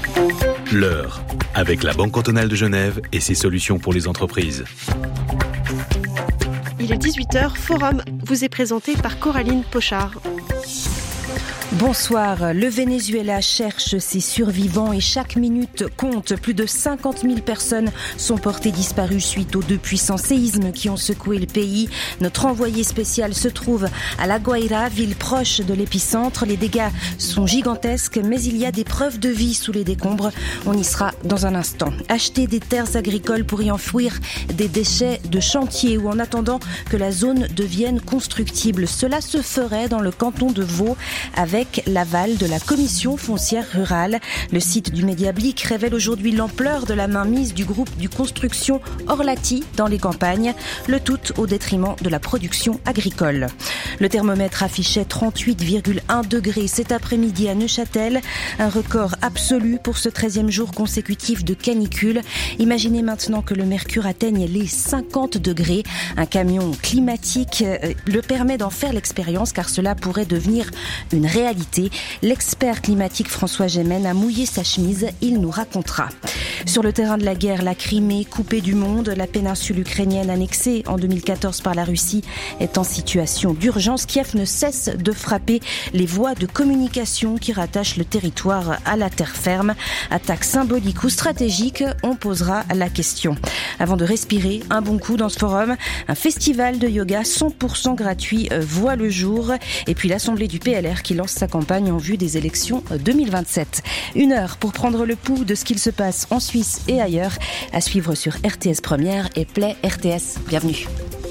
L'heure, avec la Banque cantonale de Genève et ses solutions pour les entreprises. Il est 18h, Forum vous est présenté par Coraline Pochard. Bonsoir. Le Venezuela cherche ses survivants et chaque minute compte. Plus de 50 000 personnes sont portées disparues suite aux deux puissants séismes qui ont secoué le pays. Notre envoyé spécial se trouve à La Guaira, ville proche de l'épicentre. Les dégâts sont gigantesques, mais il y a des preuves de vie sous les décombres. On y sera dans un instant. Acheter des terres agricoles pour y enfouir des déchets de chantier ou en attendant que la zone devienne constructible. Cela se ferait dans le canton de Vaud avec l'aval de la commission foncière rurale. Le site du Mediablick révèle aujourd'hui l'ampleur de la mainmise du groupe du construction Orlati dans les campagnes, le tout au détriment de la production agricole. Le thermomètre affichait 38,1 degrés cet après-midi à Neuchâtel, un record absolu pour ce 13e jour consécutif de canicule. Imaginez maintenant que le mercure atteigne les 50 degrés. Un camion climatique le permet d'en faire l'expérience car cela pourrait devenir une réalité. L'expert climatique François Gémen a mouillé sa chemise, il nous racontera. Sur le terrain de la guerre, la Crimée coupée du monde, la péninsule ukrainienne annexée en 2014 par la Russie est en situation d'urgence. Kiev ne cesse de frapper les voies de communication qui rattachent le territoire à la terre ferme. Attaque symbolique ou stratégique, on posera la question. Avant de respirer un bon coup dans ce forum, un festival de yoga 100% gratuit voit le jour. Et puis l'Assemblée du PLR qui lance sa campagne en vue des élections 2027. Une heure pour prendre le pouls de ce qu'il se passe en Suisse et ailleurs, à suivre sur RTS Première et Play RTS. Bienvenue.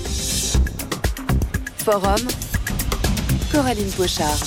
Forum, Coraline Pochard.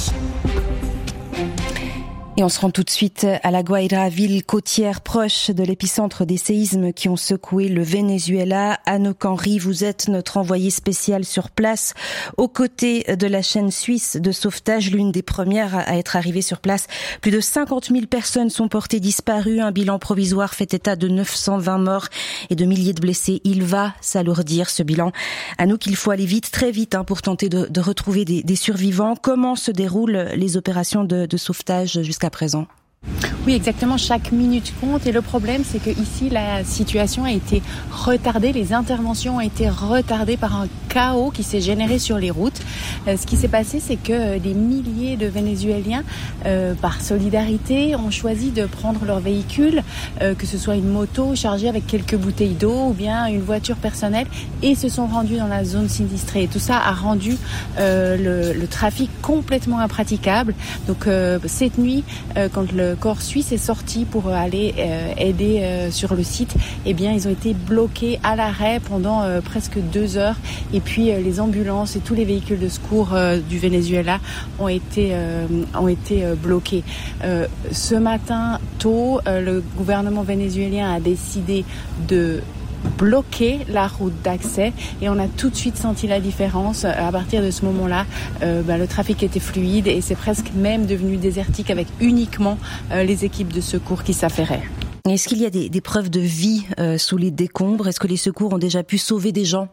Et on se rend tout de suite à La Guaira, ville côtière proche de l'épicentre des séismes qui ont secoué le Venezuela. Anouk Henry, vous êtes notre envoyé spécial sur place, aux côtés de la chaîne suisse de sauvetage, l'une des premières à être arrivée sur place. Plus de 50 000 personnes sont portées disparues. Un bilan provisoire fait état de 920 morts et de milliers de blessés. Il va s'alourdir, ce bilan. Anouk, il faut aller vite, très vite, pour tenter de retrouver des survivants. Comment se déroulent les opérations de sauvetage jusqu'à présent? Oui, exactement. Chaque minute compte. Et le problème, c'est que ici, la situation a été retardée. Les interventions ont été retardées par un chaos qui s'est généré sur les routes. Ce qui s'est passé, c'est que des milliers de Vénézuéliens, par solidarité, ont choisi de prendre leur véhicule, que ce soit une moto chargée avec quelques bouteilles d'eau ou bien une voiture personnelle, et se sont rendus dans la zone sinistrée. Et tout ça a rendu le trafic complètement impraticable. Donc, cette nuit, quand le corps suisse est sorti pour aller aider sur le site, eh bien ils ont été bloqués à l'arrêt pendant presque 2 heures, et puis les ambulances et tous les véhicules de secours du Venezuela ont été bloqués. Ce matin tôt, le gouvernement vénézuélien a décidé de bloquer la route d'accès, et on a tout de suite senti la différence. À partir de ce moment-là, le trafic était fluide et c'est presque même devenu désertique avec uniquement les équipes de secours qui s'affairaient. Est-ce qu'il y a des preuves de vie sous les décombres? Est-ce que les secours ont déjà pu sauver des gens?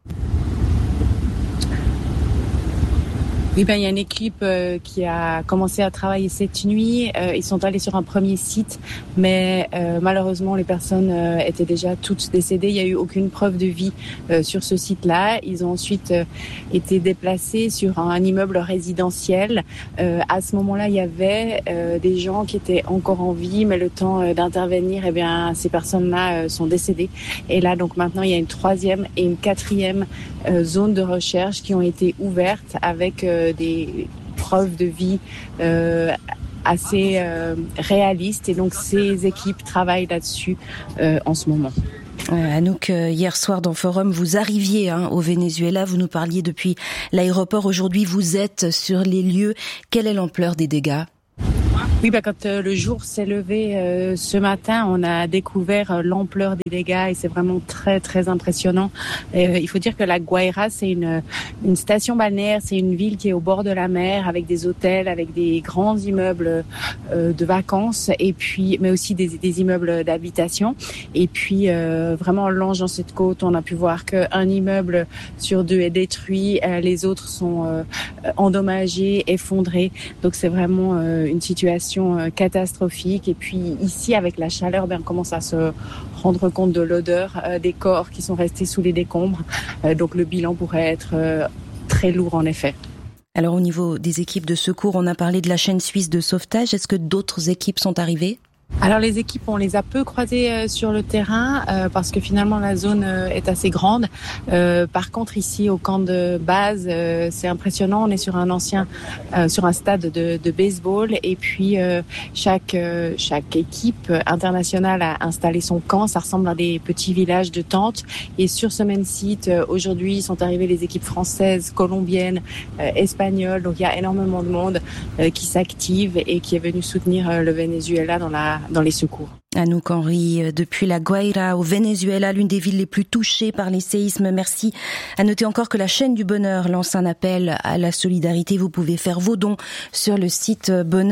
Oui, il y a une équipe qui a commencé à travailler cette nuit. Ils sont allés sur un premier site, mais malheureusement, les personnes étaient déjà toutes décédées. Il n'y a eu aucune preuve de vie sur ce site-là. Ils ont ensuite été déplacés sur un immeuble résidentiel. À ce moment-là, il y avait des gens qui étaient encore en vie, mais le temps d'intervenir, ces personnes-là sont décédées. Et là, donc maintenant, il y a une 3e et une 4e zone de recherche qui ont été ouvertes avec des preuves de vie assez réalistes, et donc ces équipes travaillent là-dessus en ce moment. Anouk, hier soir dans Forum, vous arriviez au Venezuela, vous nous parliez depuis l'aéroport. Aujourd'hui, vous êtes sur les lieux. Quelle est l'ampleur des dégâts? Oui, quand le jour s'est levé ce matin, on a découvert l'ampleur des dégâts et c'est vraiment très très impressionnant. Il faut dire que La Guaira, c'est une station balnéaire, c'est une ville qui est au bord de la mer avec des hôtels, avec des grands immeubles de vacances, et puis mais aussi des immeubles d'habitation. Et puis vraiment en longeant cette côte, on a pu voir qu'un immeuble sur 2 est détruit, les autres sont endommagés, effondrés. Donc c'est vraiment une situation situation catastrophique. Et puis ici, avec la chaleur, on commence à se rendre compte de l'odeur des corps qui sont restés sous les décombres. Donc le bilan pourrait être très lourd en effet. Alors au niveau des équipes de secours, on a parlé de la chaîne suisse de sauvetage. Est-ce que d'autres équipes sont arrivées ? Alors les équipes, on les a peu croisées sur le terrain parce que finalement la zone est assez grande. Par contre ici au camp de base, c'est impressionnant. On est sur sur un stade de baseball et puis chaque équipe internationale a installé son camp. Ça ressemble à des petits villages de tentes. Et sur ce même site, aujourd'hui, sont arrivées les équipes françaises, colombiennes, espagnoles. Donc il y a énormément de monde qui s'active et qui est venu soutenir le Venezuela dans les secours. Anouk Henry, depuis la Guaira au Venezuela, l'une des villes les plus touchées par les séismes. Merci. À noter encore que la chaîne du bonheur lance un appel à la solidarité. Vous pouvez faire vos dons sur le site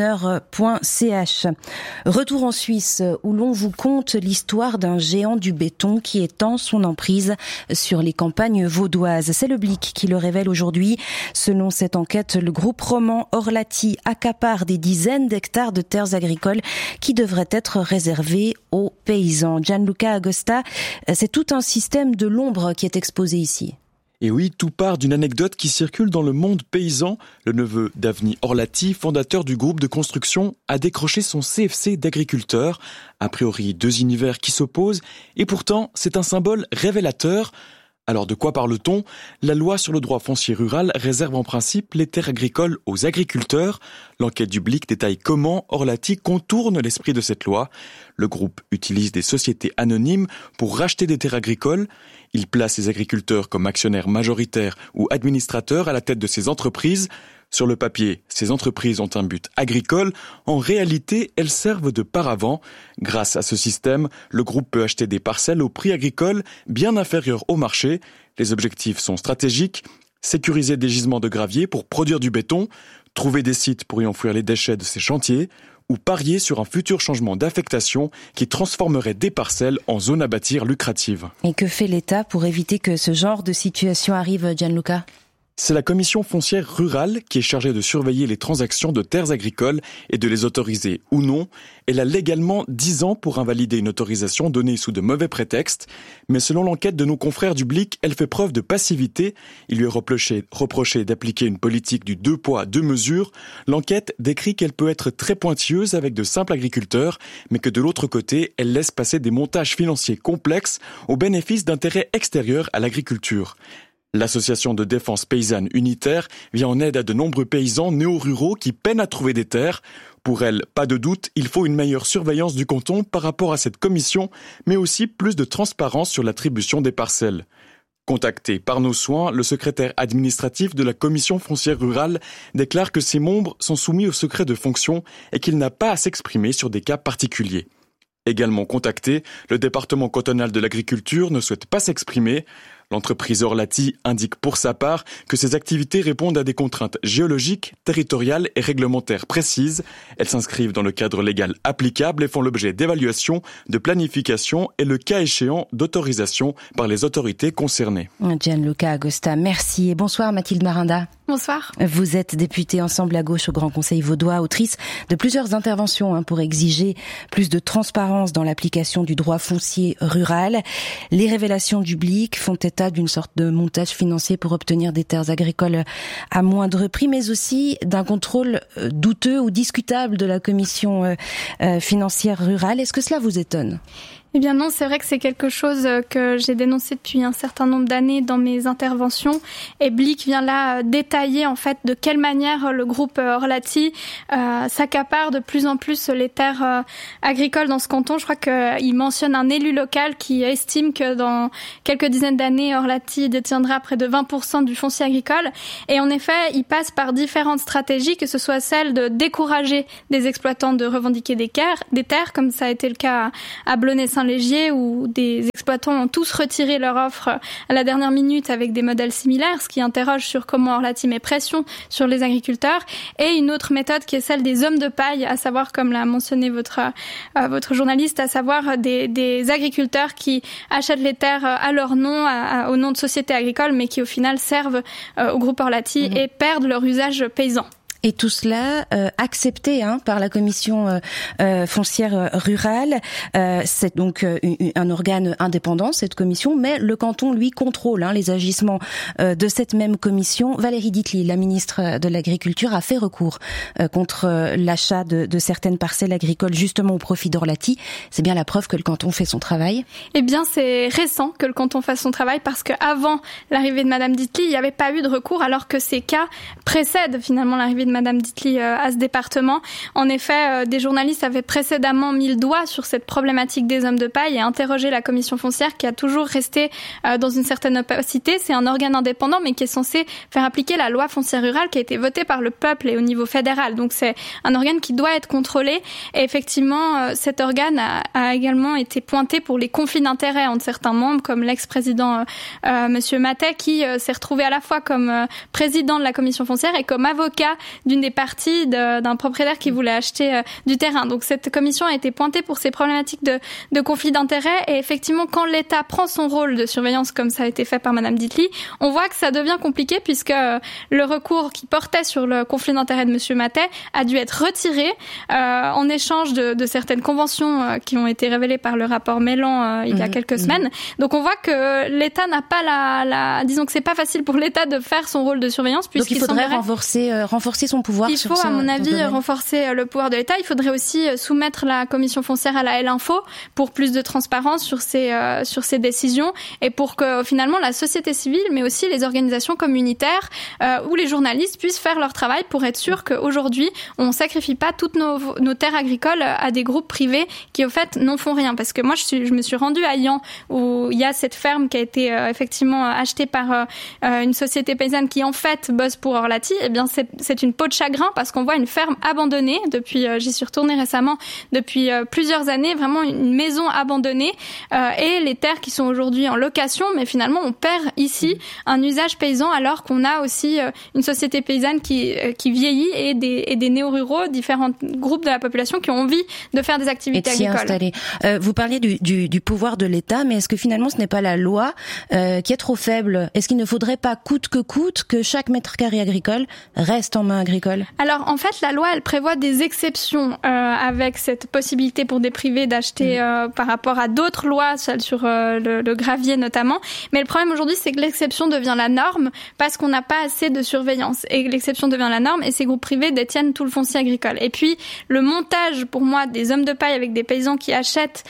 bonheur.ch. Retour en Suisse où l'on vous conte l'histoire d'un géant du béton qui étend son emprise sur les campagnes vaudoises. C'est le Blick qui le révèle aujourd'hui. Selon cette enquête, le groupe roman Orlati accapare des dizaines d'hectares de terres agricoles qui devraient être réservées aux paysans. Gianluca Agosta, c'est tout un système de l'ombre qui est exposé ici. Et oui, tout part d'une anecdote qui circule dans le monde paysan. Le neveu d'Avni Orlati, fondateur du groupe de construction, a décroché son CFC d'agriculteur. A priori, deux univers qui s'opposent, et pourtant, c'est un symbole révélateur. Alors de quoi parle-t-on ? La loi sur le droit foncier rural réserve en principe les terres agricoles aux agriculteurs. L'enquête du Blick détaille comment Orlati contourne l'esprit de cette loi. Le groupe utilise des sociétés anonymes pour racheter des terres agricoles. Il place les agriculteurs comme actionnaires majoritaires ou administrateurs à la tête de ces entreprises. Sur le papier, ces entreprises ont un but agricole. En réalité, elles servent de paravent. Grâce à ce système, le groupe peut acheter des parcelles au prix agricole bien inférieur au marché. Les objectifs sont stratégiques. Sécuriser des gisements de gravier pour produire du béton, trouver des sites pour y enfouir les déchets de ces chantiers, ou parier sur un futur changement d'affectation qui transformerait des parcelles en zones à bâtir lucratives. Et que fait l'État pour éviter que ce genre de situation arrive, Gianluca ? C'est la commission foncière rurale qui est chargée de surveiller les transactions de terres agricoles et de les autoriser ou non. Elle a légalement 10 ans pour invalider une autorisation donnée sous de mauvais prétextes. Mais selon l'enquête de nos confrères du Blick, elle fait preuve de passivité. Il lui est reproché d'appliquer une politique du 2 poids, 2 mesures. L'enquête décrit qu'elle peut être très pointilleuse avec de simples agriculteurs, mais que de l'autre côté, elle laisse passer des montages financiers complexes au bénéfice d'intérêts extérieurs à l'agriculture. L'association de défense paysanne unitaire vient en aide à de nombreux paysans néo-ruraux qui peinent à trouver des terres. Pour elle, pas de doute, il faut une meilleure surveillance du canton par rapport à cette commission, mais aussi plus de transparence sur l'attribution des parcelles. Contacté par nos soins, le secrétaire administratif de la commission foncière rurale déclare que ses membres sont soumis au secret de fonction et qu'il n'a pas à s'exprimer sur des cas particuliers. Également contacté, le département cantonal de l'agriculture ne souhaite pas s'exprimer. L'entreprise Orlati indique pour sa part que ses activités répondent à des contraintes géologiques, territoriales et réglementaires précises. Elles s'inscrivent dans le cadre légal applicable et font l'objet d'évaluation, de planification et le cas échéant d'autorisation par les autorités concernées. Gianluca Agosta, merci et bonsoir Mathilde Marinda. Bonsoir. Vous êtes députée Ensemble à gauche au Grand Conseil vaudois, autrice de plusieurs interventions pour exiger plus de transparence dans l'application du droit foncier rural. Les révélations du Blick font état d'une sorte de montage financier pour obtenir des terres agricoles à moindre prix, mais aussi d'un contrôle douteux ou discutable de la commission financière rurale. Est-ce que cela vous étonne ? Eh bien non, c'est vrai que c'est quelque chose que j'ai dénoncé depuis un certain nombre d'années dans mes interventions. Et Blick vient là détailler en fait de quelle manière le groupe Orlati s'accapare de plus en plus les terres agricoles dans ce canton. Je crois qu'il mentionne un élu local qui estime que dans quelques dizaines d'années, Orlati détiendra près de 20% du foncier agricole. Et en effet, il passe par différentes stratégies, que ce soit celle de décourager des exploitants de revendiquer des terres, comme ça a été le cas à Blonay-Saint-Légier, où des exploitants ont tous retiré leur offre à la dernière minute avec des modèles similaires, ce qui interroge sur comment Orlati met pression sur les agriculteurs. Et une autre méthode qui est celle des hommes de paille, à savoir, comme l'a mentionné votre journaliste, à savoir des agriculteurs qui achètent les terres à leur nom, au nom de sociétés agricoles, mais qui au final servent au groupe Orlati et perdent leur usage paysan. Et tout cela accepté par la commission foncière rurale. C'est donc un organe indépendant, cette commission, mais le canton, lui, contrôle les agissements de cette même commission. Valérie Ditli, la ministre de l'Agriculture, a fait recours contre l'achat de certaines parcelles agricoles justement au profit d'Orlati. C'est bien la preuve que le canton fait son travail. Eh bien, c'est récent que le canton fasse son travail parce qu'avant l'arrivée de Madame Ditli, il n'y avait pas eu de recours alors que ces cas précèdent finalement l'arrivée de Madame Ditli à ce département. En effet, des journalistes avaient précédemment mis le doigt sur cette problématique des hommes de paille et interrogé la commission foncière qui a toujours resté dans une certaine opacité. C'est un organe indépendant mais qui est censé faire appliquer la loi foncière rurale qui a été votée par le peuple et au niveau fédéral. Donc c'est un organe qui doit être contrôlé et effectivement cet organe a également été pointé pour les conflits d'intérêts entre certains membres comme l'ex-président Monsieur Matet qui s'est retrouvé à la fois comme président de la commission foncière et comme avocat d'une des parties d'un propriétaire qui voulait acheter du terrain. Donc cette commission a été pointée pour ces problématiques de conflit d'intérêts et effectivement quand l'État prend son rôle de surveillance comme ça a été fait par Madame Ditli, on voit que ça devient compliqué puisque le recours qui portait sur le conflit d'intérêts de Monsieur Matet a dû être retiré en échange de certaines conventions qui ont été révélées par le rapport Mélan il y a quelques semaines. Donc on voit que l'État n'a pas disons que c'est pas facile pour l'État de faire son rôle de surveillance puisqu'il faudrait renforcer son pouvoir. Il faut, à mon avis, renforcer le pouvoir de l'État. Il faudrait aussi soumettre la commission foncière à la L-Info pour plus de transparence sur ces décisions et pour que finalement la société civile, mais aussi les organisations communautaires ou les journalistes puissent faire leur travail pour être sûr qu'aujourd'hui on sacrifie pas toutes nos terres agricoles à des groupes privés qui au fait n'en font rien. Parce que moi je me suis rendue à Yan où il y a cette ferme qui a été effectivement achetée par une société paysanne qui en fait bosse pour Orlati. Eh bien c'est une peau de chagrin parce qu'on voit une ferme abandonnée depuis, j'y suis retournée récemment, depuis plusieurs années, vraiment une maison abandonnée et les terres qui sont aujourd'hui en location, mais finalement on perd ici un usage paysan alors qu'on a aussi une société paysanne qui vieillit et des néo-ruraux, différents groupes de la population qui ont envie de faire des activités agricoles. Vous parliez du pouvoir de l'État, mais est-ce que finalement ce n'est pas la loi qui est trop faible? Est-ce qu'il ne faudrait pas coûte que chaque mètre carré agricole reste en main agricole? Alors en fait la loi elle prévoit des exceptions avec cette possibilité pour des privés d'acheter par rapport à d'autres lois, celles sur le gravier notamment, mais le problème aujourd'hui c'est que l'exception devient la norme parce qu'on n'a pas assez de surveillance et l'exception devient la norme et ces groupes privés détiennent tout le foncier agricole. Et puis le montage pour moi des hommes de paille avec des paysans qui achètent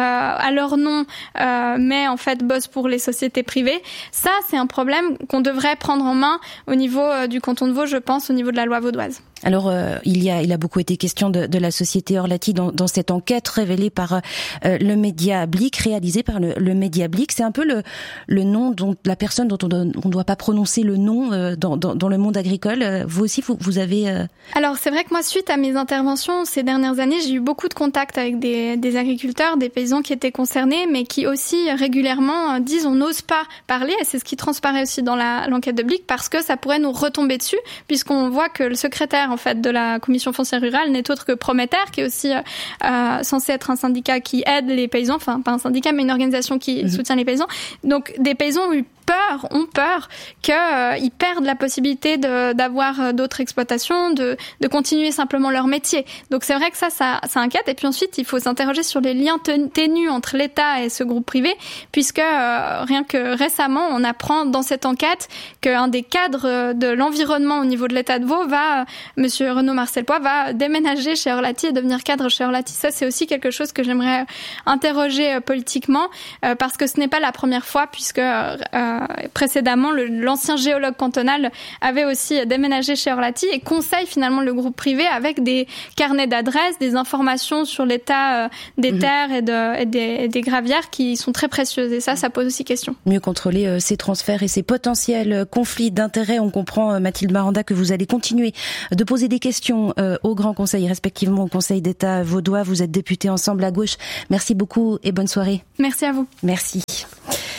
à leur nom mais en fait bossent pour les sociétés privées, ça c'est un problème qu'on devrait prendre en main au niveau du canton de Vaud, je pense, au niveau de la loi vaudoise. Alors, il a beaucoup été question de la société Orlati dans cette enquête révélée par le média Blick, réalisée par le média Blick. C'est un peu le nom dont la personne dont on doit pas prononcer le nom dans le monde agricole. Vous aussi, vous avez... Alors, c'est vrai que moi, suite à mes interventions ces dernières années, j'ai eu beaucoup de contacts avec des agriculteurs, des paysans qui étaient concernés, mais qui aussi régulièrement disent on n'ose pas parler. Et c'est ce qui transparaît aussi dans l'enquête de Blick parce que ça pourrait nous retomber dessus, puisqu'on voit que le secrétaire en fait de la commission foncière rurale n'est autre que Prométer, qui est aussi censé être un syndicat qui aide les paysans, enfin pas un syndicat mais une organisation qui soutient les paysans. Donc des paysans ont peur qu'ils perdent la possibilité d'avoir d'autres exploitations, de continuer simplement leur métier. Donc c'est vrai que ça inquiète. Et puis ensuite, il faut s'interroger sur les liens ténus entre l'État et ce groupe privé, puisque rien que récemment, on apprend dans cette enquête qu'un des cadres de l'environnement au niveau de l'État de Vaud Monsieur Renaud Marcel-Poix, va déménager chez Orlati et devenir cadre chez Orlati. Ça, c'est aussi quelque chose que j'aimerais interroger politiquement, parce que ce n'est pas la première fois, puisque précédemment, l'ancien géologue cantonal avait aussi déménagé chez Orlati et conseille finalement le groupe privé avec des carnets d'adresses, des informations sur l'état des terres et des gravières qui sont très précieuses. Et ça pose aussi question. Mieux contrôler ces transferts et ces potentiels conflits d'intérêts. On comprend, Mathilde Maranda, que vous allez continuer de poser des questions au Grand Conseil, respectivement au Conseil d'État vaudois. Vous êtes député Ensemble à gauche. Merci beaucoup et bonne soirée. Merci à vous. Merci.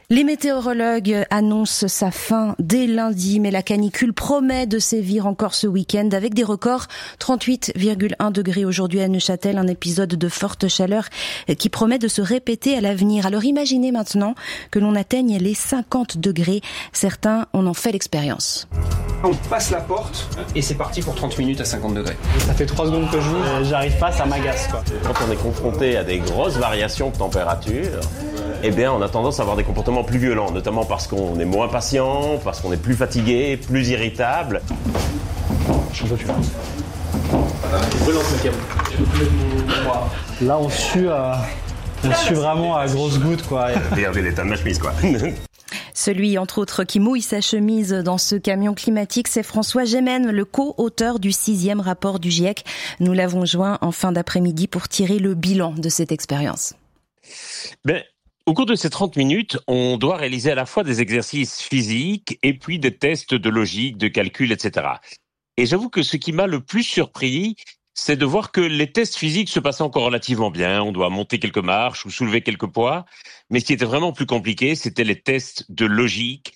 Les météorologues annoncent sa fin dès lundi, mais la canicule promet de sévir encore ce week-end avec des records. 38,1 degrés aujourd'hui à Neuchâtel, un épisode de forte chaleur qui promet de se répéter à l'avenir. Alors imaginez maintenant que l'on atteigne les 50 degrés. Certains en ont fait l'expérience. On passe la porte et c'est parti pour 30 minutes à 50 degrés. Ça fait 3 secondes que je joue, j'arrive pas, ça m'agace quoi. Quand on est confronté à des grosses variations de température, eh bien on a tendance à avoir des comportements plus violents, notamment parce qu'on est moins patient, parce qu'on est plus fatigué, plus irritable. J'en peux plus. Là on sue vraiment à grosses gouttes quoi. Regardez l'état de ma chemise quoi. Celui, entre autres, qui mouille sa chemise dans ce camion climatique, c'est François Gémen, le co-auteur du 6e rapport du GIEC. Nous l'avons joint en fin d'après-midi pour tirer le bilan de cette expérience. Au cours de ces 30 minutes, on doit réaliser à la fois des exercices physiques et puis des tests de logique, de calcul, etc. Et j'avoue que ce qui m'a le plus surpris, c'est de voir que les tests physiques se passaient encore relativement bien. On doit monter quelques marches ou soulever quelques poids. Mais ce qui était vraiment plus compliqué, c'était les tests de logique,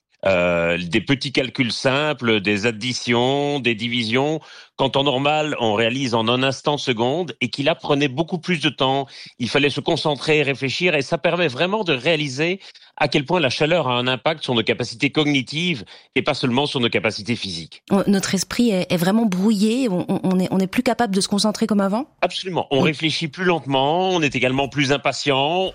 des petits calculs simples, des additions, des divisions, quand en normal, on réalise en un instant seconde et qui là prenait beaucoup plus de temps. Il fallait se concentrer, réfléchir et ça permet vraiment de réaliser à quel point la chaleur a un impact sur nos capacités cognitives et pas seulement sur nos capacités physiques. Notre esprit est vraiment brouillé, on est plus capable de se concentrer comme avant ? Absolument. On réfléchit plus lentement, on est également plus impatient,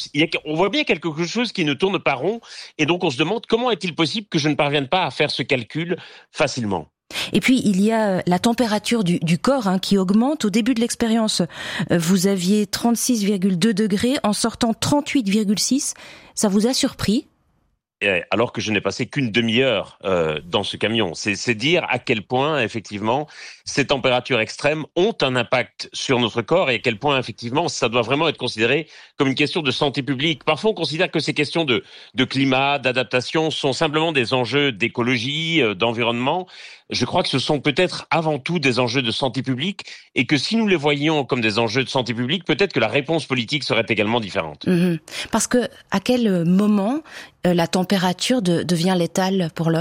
on voit bien quelque chose qui ne tourne pas rond et donc on se demande comment est-il possible que je ne parvienne pas à faire ce calcul facilement. Et puis, il y a la température du corps qui augmente. Au début de l'expérience, vous aviez 36,2 degrés. En sortant 38,6, ça vous a surpris ? Alors que je n'ai passé qu'une demi-heure dans ce camion. C'est dire à quel point, effectivement, ces températures extrêmes ont un impact sur notre corps et à quel point, effectivement, ça doit vraiment être considéré comme une question de santé publique. Parfois, on considère que ces questions de climat, d'adaptation sont simplement des enjeux d'écologie, d'environnement. Je crois que ce sont peut-être avant tout des enjeux de santé publique et que si nous les voyions comme des enjeux de santé publique, peut-être que la réponse politique serait également différente. Parce que à quel moment la température devient létale pour l'homme ?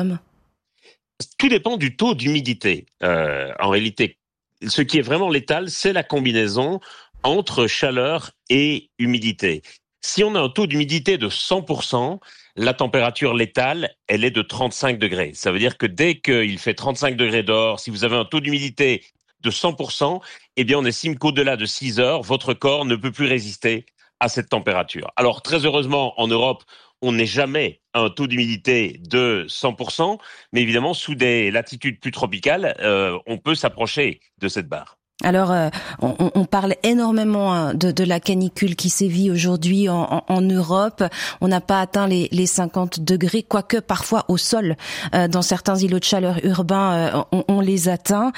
Tout dépend du taux d'humidité. En réalité, ce qui est vraiment létal, c'est la combinaison entre chaleur et humidité. Si on a un taux d'humidité de 100%, la température létale, elle est de 35 degrés. Ça veut dire que dès qu'il fait 35 degrés dehors, si vous avez un taux d'humidité de 100%, eh bien on estime qu'au-delà de 6 heures, votre corps ne peut plus résister à cette température. Alors très heureusement, en Europe, on n'est jamais à un taux d'humidité de 100%, mais évidemment, sous des latitudes plus tropicales, on peut s'approcher de cette barre. Alors, on parle énormément de la canicule qui sévit aujourd'hui en Europe. On n'a pas atteint les 50 degrés, quoique parfois au sol, dans certains îlots de chaleur urbains, on les atteint.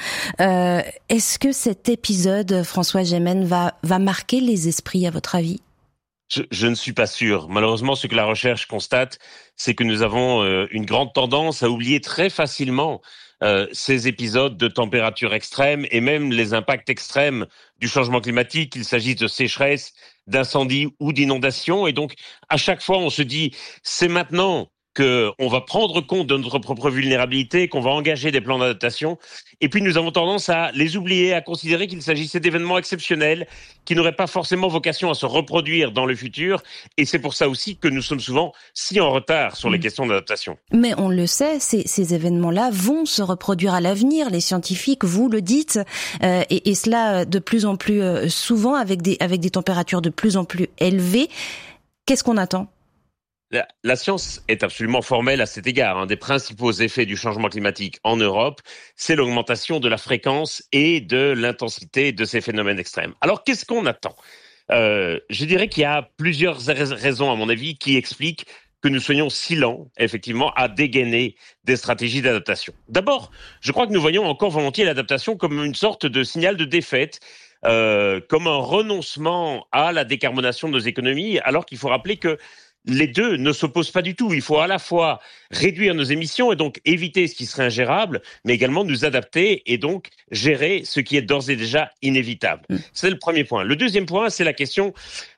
Est-ce que cet épisode, François Gémen, va marquer les esprits, à votre avis ? Je ne suis pas sûr. Malheureusement, ce que la recherche constate, c'est que nous avons une grande tendance à oublier très facilement ces épisodes de température extrême et même les impacts extrêmes du changement climatique, qu'il s'agisse de sécheresse, d'incendie ou d'inondation. Et donc, à chaque fois, on se dit, c'est maintenant qu'on va prendre compte de notre propre vulnérabilité, qu'on va engager des plans d'adaptation. Et puis, nous avons tendance à les oublier, à considérer qu'il s'agissait d'événements exceptionnels qui n'auraient pas forcément vocation à se reproduire dans le futur. Et c'est pour ça aussi que nous sommes souvent si en retard sur les questions d'adaptation. Mais on le sait, ces événements-là vont se reproduire à l'avenir. Les scientifiques, vous le dites, et cela de plus en plus souvent avec des températures de plus en plus élevées. Qu'est-ce qu'on attend ? La science est absolument formelle à cet égard. Un des principaux effets du changement climatique en Europe, c'est l'augmentation de la fréquence et de l'intensité de ces phénomènes extrêmes. Alors, qu'est-ce qu'on attend ? Je dirais qu'il y a plusieurs raisons, à mon avis, qui expliquent que nous soyons si lents, effectivement, à dégainer des stratégies d'adaptation. D'abord, je crois que nous voyons encore volontiers l'adaptation comme une sorte de signal de défaite, comme un renoncement à la décarbonation de nos économies, alors qu'il faut rappeler que les deux ne s'opposent pas du tout. Il faut à la fois réduire nos émissions et donc éviter ce qui serait ingérable, mais également nous adapter et donc gérer ce qui est d'ores et déjà inévitable. C'est le premier point. Le deuxième point, c'est la question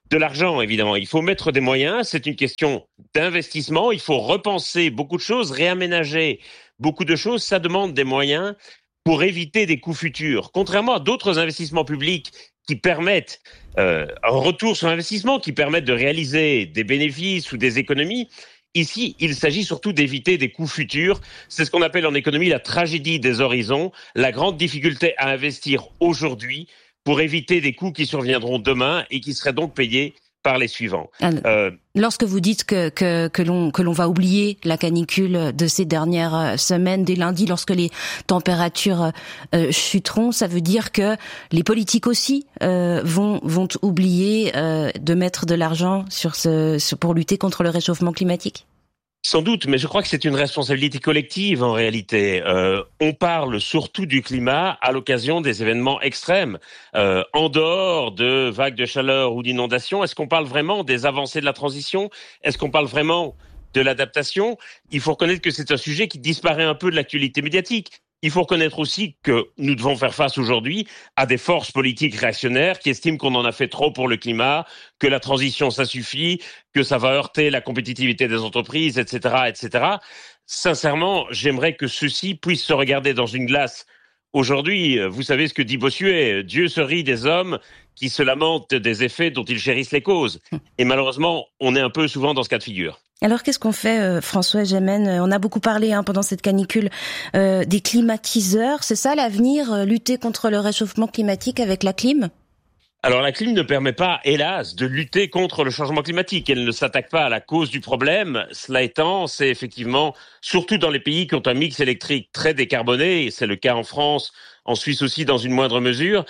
de l'argent, évidemment. Il faut mettre des moyens. C'est une question d'investissement. Il faut repenser beaucoup de choses, réaménager beaucoup de choses. Ça demande des moyens pour éviter des coûts futurs. Contrairement à d'autres investissements publics qui permettent un retour sur investissement, qui permettent de réaliser des bénéfices ou des économies, ici, il s'agit surtout d'éviter des coûts futurs. C'est ce qu'on appelle en économie la tragédie des horizons, la grande difficulté à investir aujourd'hui pour éviter des coûts qui surviendront demain et qui seraient donc payés par les suivants. Lorsque vous dites que l'on va oublier la canicule de ces dernières semaines, dès lundi, lorsque les températures chuteront, ça veut dire que les politiques aussi vont oublier de mettre de l'argent pour lutter contre le réchauffement climatique? Sans doute, mais je crois que c'est une responsabilité collective en réalité. On parle surtout du climat à l'occasion des événements extrêmes. En dehors de vagues de chaleur ou d'inondations, est-ce qu'on parle vraiment des avancées de la transition? Est-ce qu'on parle vraiment de l'adaptation? Il faut reconnaître que c'est un sujet qui disparaît un peu de l'actualité médiatique. Il faut reconnaître aussi que nous devons faire face aujourd'hui à des forces politiques réactionnaires qui estiment qu'on en a fait trop pour le climat, que la transition, ça suffit, que ça va heurter la compétitivité des entreprises, etc., etc. Sincèrement, j'aimerais que ceux-ci puissent se regarder dans une glace. Aujourd'hui, vous savez ce que dit Bossuet, Dieu se rit des hommes qui se lamentent des effets dont ils chérissent les causes. Et malheureusement, on est un peu souvent dans ce cas de figure. Alors qu'est-ce qu'on fait, François Gemmen? On a beaucoup parlé pendant cette canicule des climatiseurs. C'est ça l'avenir, lutter contre le réchauffement climatique avec la clim? Alors la clim ne permet pas, hélas, de lutter contre le changement climatique. Elle ne s'attaque pas à la cause du problème. Cela étant, c'est effectivement, surtout dans les pays qui ont un mix électrique très décarboné, c'est le cas en France, en Suisse aussi dans une moindre mesure,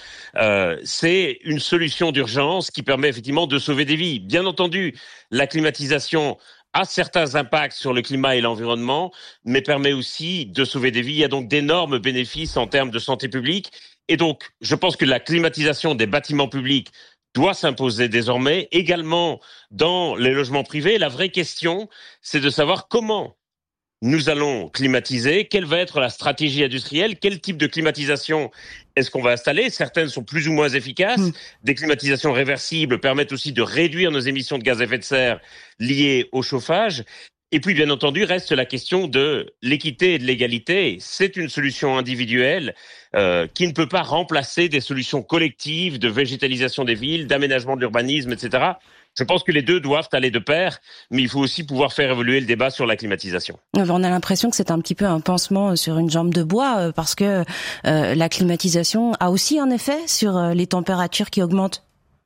c'est une solution d'urgence qui permet effectivement de sauver des vies. Bien entendu, la climatisation a certains impacts sur le climat et l'environnement, mais permet aussi de sauver des vies. Il y a donc d'énormes bénéfices en termes de santé publique. Et donc, je pense que la climatisation des bâtiments publics doit s'imposer désormais, également dans les logements privés. La vraie question, c'est de savoir comment nous allons climatiser, quelle va être la stratégie industrielle, quel type de climatisation est-ce qu'on va installer. Certaines sont plus ou moins efficaces. Des climatisations réversibles permettent aussi de réduire nos émissions de gaz à effet de serre liées au chauffage. Et puis, bien entendu, reste la question de l'équité et de l'égalité. C'est une solution individuelle qui ne peut pas remplacer des solutions collectives de végétalisation des villes, d'aménagement de l'urbanisme, etc. Je pense que les deux doivent aller de pair, mais il faut aussi pouvoir faire évoluer le débat sur la climatisation. On a l'impression que c'est un petit peu un pansement sur une jambe de bois, parce que la climatisation a aussi un effet sur les températures qui augmentent.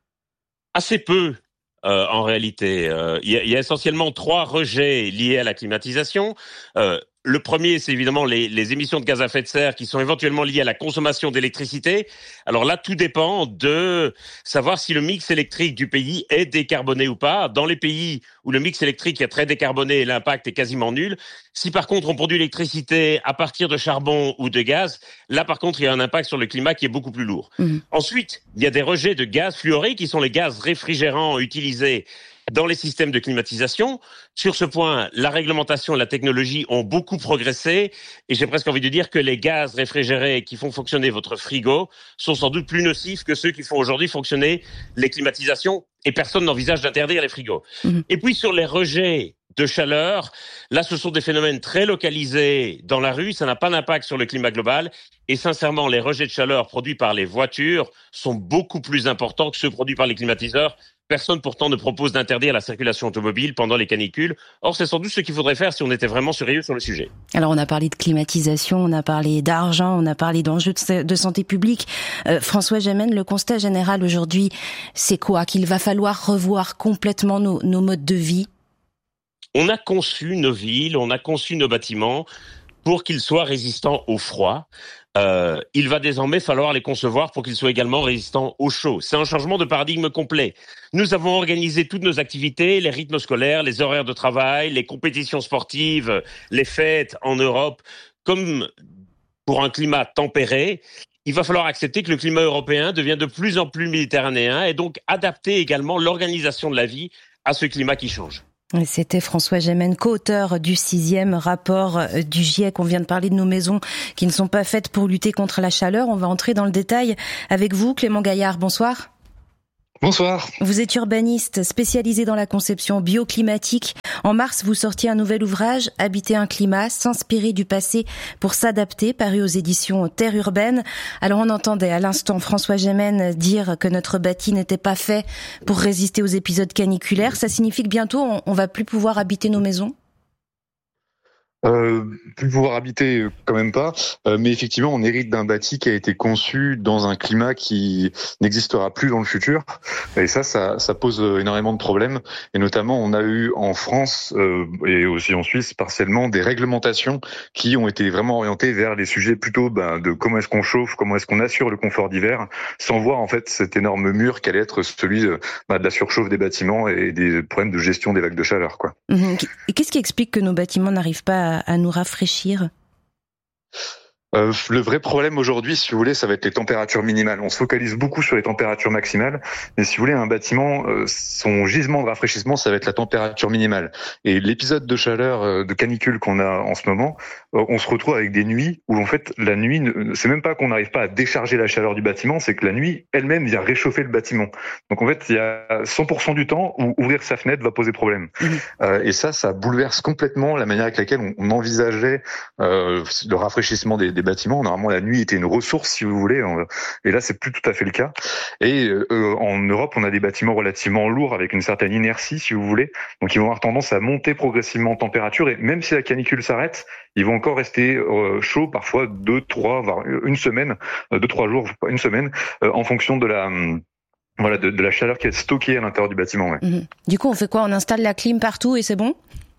Assez peu. En réalité, il y a essentiellement 3 rejets liés à la climatisation. Le premier, c'est évidemment les émissions de gaz à effet de serre qui sont éventuellement liées à la consommation d'électricité. Alors là, tout dépend de savoir si le mix électrique du pays est décarboné ou pas. Dans les pays où le mix électrique est très décarboné, l'impact est quasiment nul. Si par contre on produit l'électricité à partir de charbon ou de gaz, là par contre il y a un impact sur le climat qui est beaucoup plus lourd. Ensuite, il y a des rejets de gaz fluorés qui sont les gaz réfrigérants utilisés dans les systèmes de climatisation. Sur ce point, la réglementation et la technologie ont beaucoup progressé et j'ai presque envie de dire que les gaz réfrigérés qui font fonctionner votre frigo sont sans doute plus nocifs que ceux qui font aujourd'hui fonctionner les climatisations et personne n'envisage d'interdire les frigos. Et puis sur les rejets de chaleur, là ce sont des phénomènes très localisés dans la rue, ça n'a pas d'impact sur le climat global et sincèrement les rejets de chaleur produits par les voitures sont beaucoup plus importants que ceux produits par les climatiseurs. Personne pourtant ne propose d'interdire la circulation automobile pendant les canicules. Or, c'est sans doute ce qu'il faudrait faire si on était vraiment sérieux sur le sujet. Alors, on a parlé de climatisation, on a parlé d'argent, on a parlé d'enjeux de santé publique. François Gemmen, le constat général aujourd'hui, c'est quoi? Qu'il va falloir revoir complètement nos modes de vie? On a conçu nos villes, on a conçu nos bâtiments pour qu'ils soient résistants au froid. Il va désormais falloir les concevoir pour qu'ils soient également résistants au chaud. C'est un changement de paradigme complet. Nous avons organisé toutes nos activités, les rythmes scolaires, les horaires de travail, les compétitions sportives, les fêtes en Europe, comme pour un climat tempéré. Il va falloir accepter que le climat européen devient de plus en plus méditerranéen et donc adapter également l'organisation de la vie à ce climat qui change. C'était François Gemmen, co-auteur du 6e rapport du GIEC. On vient de parler de nos maisons qui ne sont pas faites pour lutter contre la chaleur. On va entrer dans le détail avec vous, Clément Gaillard. Bonsoir. Bonsoir. Vous êtes urbaniste spécialisé dans la conception bioclimatique. En mars, vous sortiez un nouvel ouvrage, Habiter un climat, s'inspirer du passé pour s'adapter, paru aux éditions Terre urbaine. Alors on entendait à l'instant François Gémen dire que notre bâti n'était pas fait pour résister aux épisodes caniculaires. Ça signifie que bientôt on va plus pouvoir habiter nos maisons ? Plus pouvoir habiter, quand même pas, mais effectivement on hérite d'un bâti qui a été conçu dans un climat qui n'existera plus dans le futur, et ça pose énormément de problèmes, et notamment on a eu en France et aussi en Suisse partiellement des réglementations qui ont été vraiment orientées vers les sujets plutôt de comment est-ce qu'on chauffe, comment est-ce qu'on assure le confort d'hiver, sans voir en fait cet énorme mur qu'allait être celui de la surchauffe des bâtiments et des problèmes de gestion des vagues de chaleur, quoi. Et qu'est-ce qui explique que nos bâtiments n'arrivent pas à nous rafraîchir ? Le vrai problème aujourd'hui, si vous voulez, ça va être les températures minimales. On se focalise beaucoup sur les températures maximales, mais si vous voulez, un bâtiment, son gisement de rafraîchissement, ça va être la température minimale. Et l'épisode de chaleur, de canicule qu'on a en ce moment, on se retrouve avec des nuits où en fait, la nuit, c'est même pas qu'on n'arrive pas à décharger la chaleur du bâtiment, c'est que la nuit elle-même vient réchauffer le bâtiment. Donc en fait, il y a 100% du temps où ouvrir sa fenêtre va poser problème. Et ça bouleverse complètement la manière avec laquelle on envisageait le rafraîchissement des bâtiments. Normalement, la nuit était une ressource, si vous voulez, et là, c'est plus tout à fait le cas. Et en Europe, on a des bâtiments relativement lourds avec une certaine inertie, si vous voulez. Donc, ils vont avoir tendance à monter progressivement en température, et même si la canicule s'arrête, ils vont encore rester chauds, parfois 2, 3, voire une semaine, 2, 3 jours, une semaine, en fonction de la chaleur qui est stockée à l'intérieur du bâtiment. Ouais. Du coup, on fait quoi ? On installe la clim partout et c'est bon ?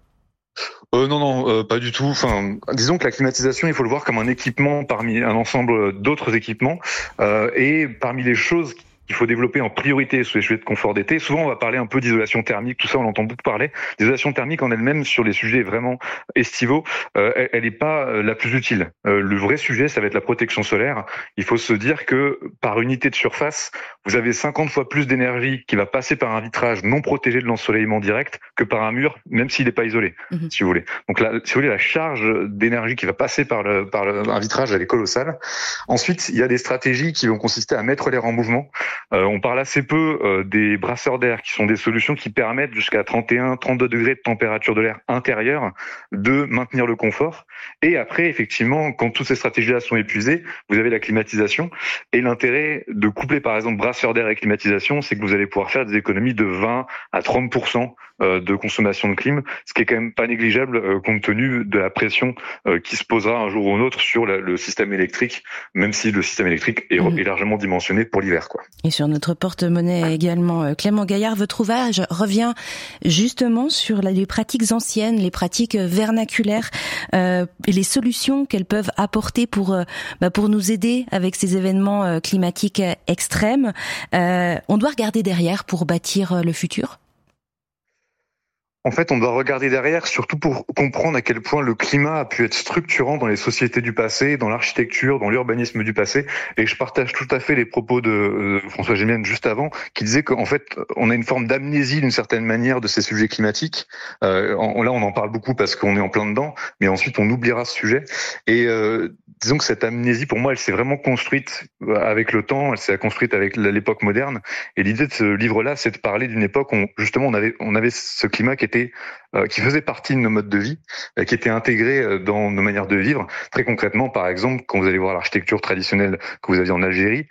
Non, pas du tout. Enfin, disons que la climatisation, il faut le voir comme un équipement parmi un ensemble d'autres équipements, et parmi les choses qu'il faut développer en priorité sur les sujets de confort d'été. Souvent, on va parler un peu d'isolation thermique, tout ça, on entend beaucoup parler. L'isolation thermique en elle-même, sur les sujets vraiment estivaux, elle n'est pas la plus utile. Le vrai sujet, ça va être la protection solaire. Il faut se dire que par unité de surface, vous avez 50 fois plus d'énergie qui va passer par un vitrage non protégé de l'ensoleillement direct que par un mur, même s'il n'est pas isolé, si vous voulez. Donc là, si vous voulez, la charge d'énergie qui va passer par un vitrage, elle est colossale. Ensuite, il y a des stratégies qui vont consister à mettre l'air en mouvement. On parle assez peu des brasseurs d'air, qui sont des solutions qui permettent jusqu'à 31-32 degrés de température de l'air intérieur de maintenir le confort. Et après, effectivement, quand toutes ces stratégies-là sont épuisées, vous avez la climatisation. Et l'intérêt de coupler, par exemple, brasseur d'air et climatisation, c'est que vous allez pouvoir faire des économies de 20 à 30% de consommation de clim, ce qui est quand même pas négligeable compte tenu de la pression qui se posera un jour ou un autre sur le système électrique, même si le système électrique est largement dimensionné pour l'hiver, quoi. Et sur notre porte-monnaie également, Clément Gaillard, votre ouvrage revient justement sur les pratiques anciennes, les pratiques vernaculaires, et les solutions qu'elles peuvent apporter pour nous aider avec ces événements climatiques extrêmes. On doit regarder derrière pour bâtir le futur ? En fait, on doit regarder derrière, surtout pour comprendre à quel point le climat a pu être structurant dans les sociétés du passé, dans l'architecture, dans l'urbanisme du passé. Et je partage tout à fait les propos de François Gémen juste avant, qui disait qu'en fait, on a une forme d'amnésie d'une certaine manière de ces sujets climatiques. Là, on en parle beaucoup parce qu'on est en plein dedans, mais ensuite on oubliera ce sujet. Et disons que cette amnésie, pour moi, elle s'est vraiment construite avec le temps, elle s'est construite avec l'époque moderne. Et l'idée de ce livre-là, c'est de parler d'une époque où justement on avait ce climat qui faisait partie de nos modes de vie, qui était intégré dans nos manières de vivre. Très concrètement, par exemple, quand vous allez voir l'architecture traditionnelle que vous aviez en Algérie,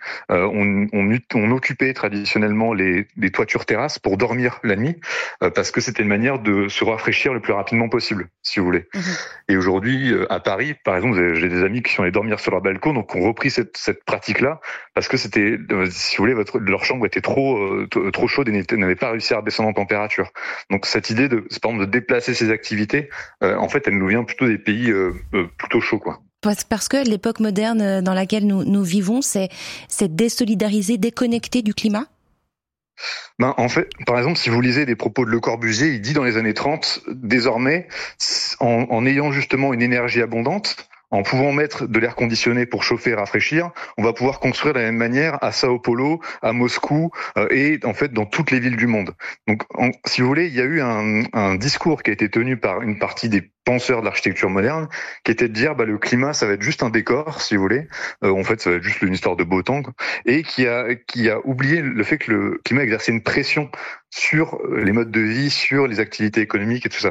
on occupait traditionnellement les toitures terrasses pour dormir la nuit, parce que c'était une manière de se rafraîchir le plus rapidement possible, si vous voulez. Et aujourd'hui, à Paris, par exemple, j'ai des amis qui sont allés dormir sur leur balcon, donc ont repris cette pratique-là, parce que c'était, si vous voulez, leur chambre était trop chaude et n'avait pas réussi à redescendre en température. Donc cette idée par exemple, de déplacer ces activités, en fait, elle nous vient plutôt des pays plutôt chauds, quoi. Parce que l'époque moderne dans laquelle nous vivons, c'est désolidarisé, déconnecté du climat ? En fait, par exemple, si vous lisez des propos de Le Corbusier, il dit dans les années 30, désormais, en ayant justement une énergie abondante, en pouvant mettre de l'air conditionné pour chauffer et rafraîchir, on va pouvoir construire de la même manière à Sao Paulo, à Moscou et en fait dans toutes les villes du monde. Donc, si vous voulez, il y a eu un discours qui a été tenu par une partie des penseurs de l'architecture moderne, qui était de dire le climat ça va être juste un décor, si vous voulez. En fait, ça va être juste une histoire de beau temps, quoi. Et qui a oublié le fait que le climat exerçait une pression sur les modes de vie, sur les activités économiques et tout ça.